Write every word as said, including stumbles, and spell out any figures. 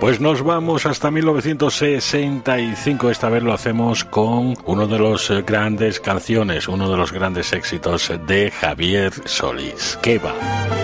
Pues nos vamos hasta mil novecientos sesenta y cinco. Esta vez lo hacemos con uno de los grandes canciones, uno de los grandes éxitos de Javier Solís. ¿Qué va?